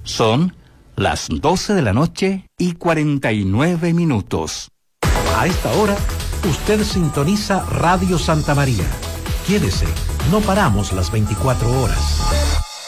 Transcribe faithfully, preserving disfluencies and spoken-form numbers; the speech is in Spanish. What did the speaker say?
Son las doce de la noche y cuarenta y nueve minutos. A esta hora, usted sintoniza Radio Santa María. Quédese, no paramos las veinticuatro horas.